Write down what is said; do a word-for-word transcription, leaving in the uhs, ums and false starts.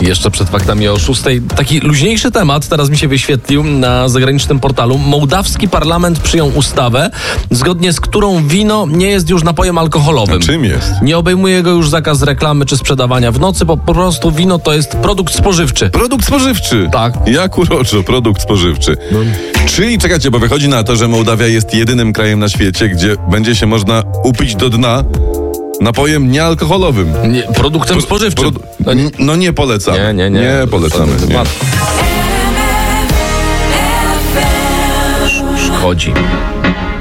Jeszcze przed faktami o szóstej. Taki luźniejszy temat teraz mi się wyświetlił na zagranicznym portalu. Mołdawski parlament przyjął ustawę, zgodnie z którą wino nie jest już napojem alkoholowym. A czym jest? Nie obejmuje go już zakaz reklamy czy sprzedawania w nocy, bo po prostu wino to jest produkt spożywczy. Produkt spożywczy. Tak. Jak uroczo, produkt spożywczy. No. Czyli czekajcie, bo wychodzi na to, że Mołdawia jest jedynym krajem na świecie, gdzie będzie się można upić do dna napojem niealkoholowym. Nie, produktem Pro- spożywczym. Pro- n- no nie polecamy. Nie, nie, nie. Nie polecamy. Nie. Szkodzi.